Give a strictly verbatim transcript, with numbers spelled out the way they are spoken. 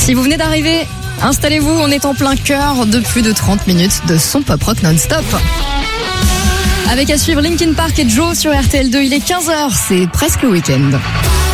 Si vous venez d'arriver, installez-vous, on est en plein cœur de plus de trente minutes de son pop rock non-stop. Avec à suivre Linkin Park et Joe sur R T L deux, il est quinze heures, c'est presque le week-end.